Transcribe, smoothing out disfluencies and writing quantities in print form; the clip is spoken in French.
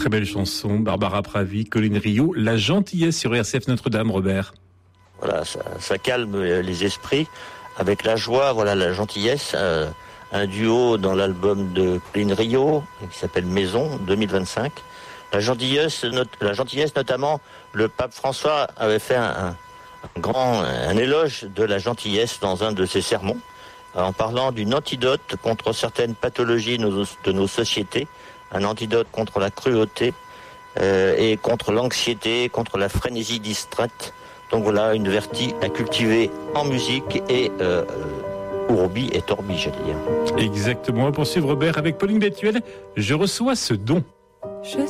Très belle chanson, Barbara Pravi, Colline Rio, La gentillesse sur RCF Notre-Dame, Robert. Voilà, ça calme les esprits avec la joie, voilà, la gentillesse. Un duo dans l'album de Colline Rio qui s'appelle Maison 2025. La gentillesse notamment, le pape François avait fait un éloge de la gentillesse dans un de ses sermons, en parlant d'une antidote contre certaines pathologies de nos sociétés, un antidote contre la cruauté et contre l'anxiété, contre la frénésie distraite. Donc voilà, une vertu à cultiver en musique et urbi et torbi, j'allais dire. Exactement. On va poursuivre, Robert, avec Pauline Bétuel. Je reçois ce don. Je